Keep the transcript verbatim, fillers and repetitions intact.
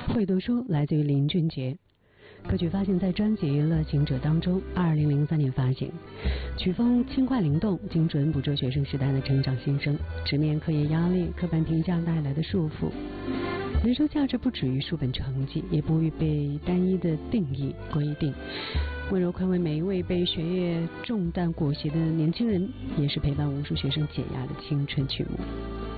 会读书来自于林俊杰。歌曲发行在专辑《乐行者》当中，二零零三年发行。曲风轻快灵动，精准捕捉学生时代的成长心声，直面课业压力、刻板评价带来的束缚。人生价值不止于书本成绩，也不予被单一的定义规定。温柔宽慰每一位被学业重担裹挟的年轻人，也是陪伴无数学生解压的青春曲目。